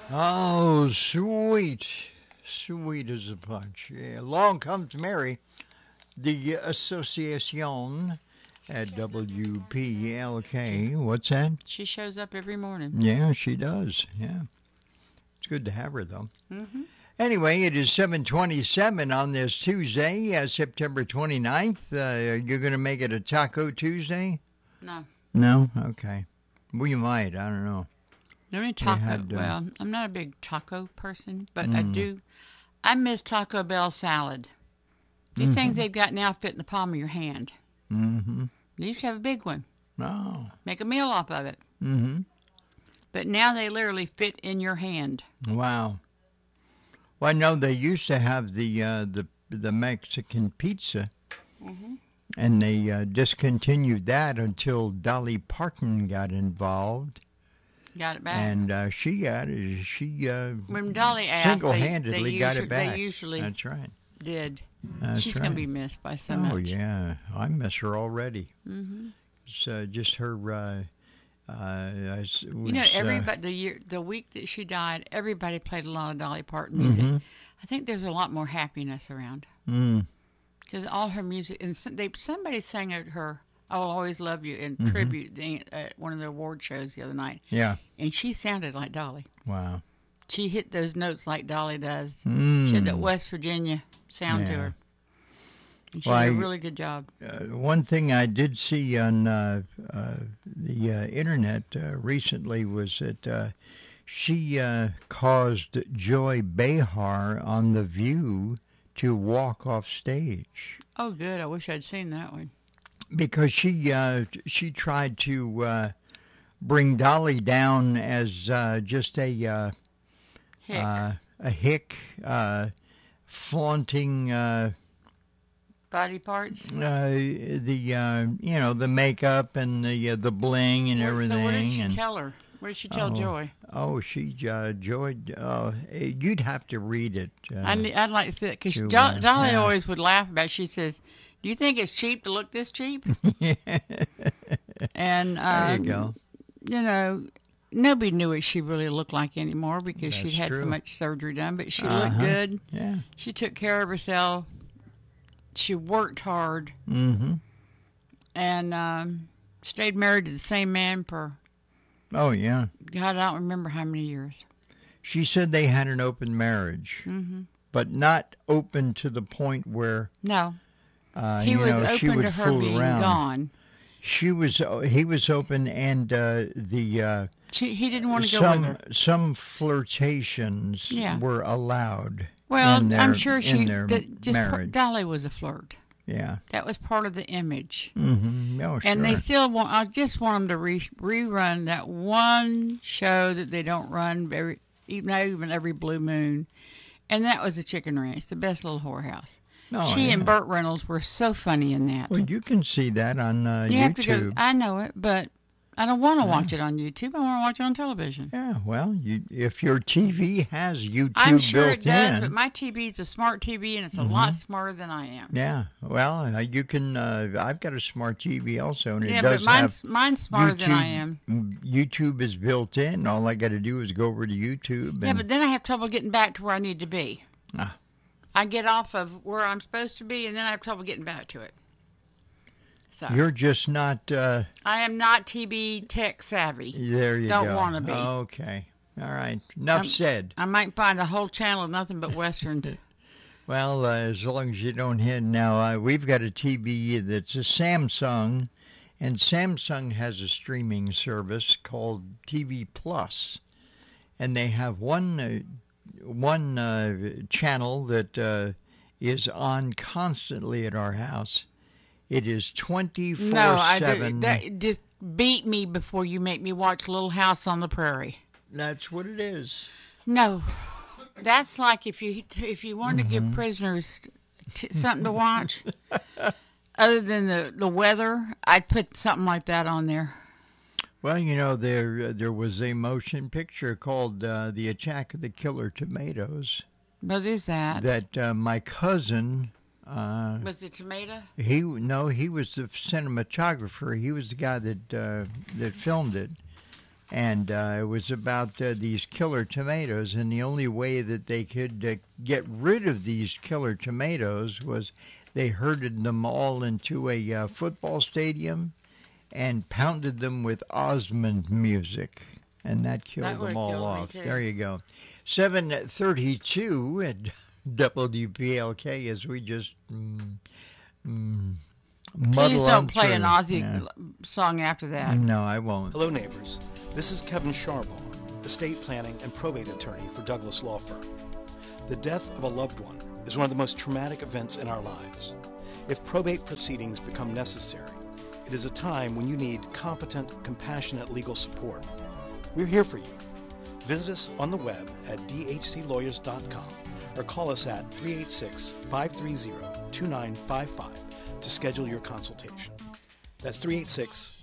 Oh, sweet. Sweet as a punch. Yeah. Along comes Mary, the Association at WPLK. What's that? She shows up every morning. Yeah, she does. Yeah. It's good to have her, though. Mm-hmm. Anyway, it is 7:27 on this Tuesday, September 29th. You're going to make it a Taco Tuesday? No. No? Okay. We might. I don't know. The only taco, well, I'm not a big taco person, but I miss Taco Bell salad. These things they've got now fit in the palm of your hand. Mm-hmm. They used to have a big one. Oh. Make a meal off of it. Mm-hmm. But now they literally fit in your hand. Wow. Well, I know they used to have the Mexican pizza, and they discontinued that until Dolly Parton got involved. Got it back. And when Dolly asked, single-handedly got it back. They usually That's right. did. That's She's right. going to be missed by so much. Oh, yeah. I miss her already. Mm-hmm. It's just her... everybody the week that she died, everybody played a lot of Dolly Parton music. I think there's a lot more happiness around because all her music and somebody sang at her "I Will Always Love You" in tribute at one of the award shows the other night. Yeah, and she sounded like Dolly. Wow, she hit those notes like Dolly does. She had that West Virginia sound to her. And she did a really good job. One thing I did see on the internet recently was that she caused Joy Behar on The View to walk off stage. Oh, good. I wish I'd seen that one. Because she tried to bring Dolly down as just a hick, flaunting... body parts, the makeup and the bling and everything. So what did she tell her? What did she tell Joy? Oh, Joy. You'd have to read it. I'd like to see it because Dolly always would laugh about it. She says, "Do you think it's cheap to look this cheap?" And there you go. Nobody knew what she really looked like anymore because That's she'd had true. so much surgery done. But she looked good. Yeah. She took care of herself. She worked hard and stayed married to the same man for, oh, yeah. God, I don't remember how many years. She said they had an open marriage, but not open to the point where no, he was open she would to her fool being around. gone. He was open, and he didn't want to go with her. Some flirtations were allowed. Well, I'm in sure their marriage. Dolly was a flirt. Yeah, that was part of the image. Mm-hmm. Oh, sure. And they still want. I just want them to rerun that one show that they don't run even every blue moon, and that was the Chicken Ranch, the best little whorehouse. Oh, she and Burt Reynolds were so funny in that. Well, you can see that on YouTube. Have to go, I know it, but I don't want to watch it on YouTube. I want to watch it on television. Yeah, well, if your TV has YouTube I'm sure built it does, in, but my TV is a smart TV, and it's a lot smarter than I am. Yeah, well, you can. I've got a smart TV also, and it does have mine's smarter than I am. YouTube is built in. All I got to do is go over to YouTube. Yeah, but then I have trouble getting back to where I need to be. I get off of where I'm supposed to be, and then I have trouble getting back to it. So you're just not... I am not TV tech savvy. There you go. Don't want to be. Okay. All right. Enough said. I might find a whole channel of nothing but Westerns. Well, as long as you don't hit... Now, we've got a TV that's a Samsung, and Samsung has a streaming service called TV Plus, and they have one channel that is on constantly at our house. It is 24/7. No, I do. Just beat me before you make me watch Little House on the Prairie. That's what it is. No, that's like if you wanted to give prisoners something to watch, other than the weather, I'd put something like that on there. Well, there was a motion picture called The Attack of the Killer Tomatoes. What is that? That my cousin... was it Tomato? He was the cinematographer. He was the guy that filmed it. And it was about these killer tomatoes, and the only way that they could get rid of these killer tomatoes was they herded them all into a football stadium and pounded them with Osmond music, and that killed them all off. There you go. 7:32 at WPLK as we just Please don't play an Ozzy song after that. No, I won't. Hello, neighbors. This is Kevin Sharbaugh, estate planning and probate attorney for Douglas Law Firm. The death of a loved one is one of the most traumatic events in our lives. If probate proceedings become necessary, it is a time when you need competent, compassionate legal support. We're here for you. Visit us on the web at dhclawyers.com or call us at 386-530-2955 to schedule your consultation. That's 386